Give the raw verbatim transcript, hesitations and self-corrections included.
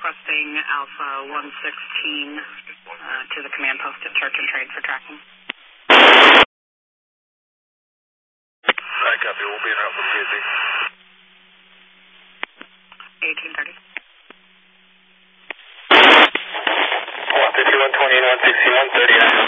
requesting Alpha one sixteen uh, to the command post at Search and Trade for tracking. I copy, we'll be in Alpha P Z. eighteen thirty. one fifty-one twenty, one sixty-one thirty-nine.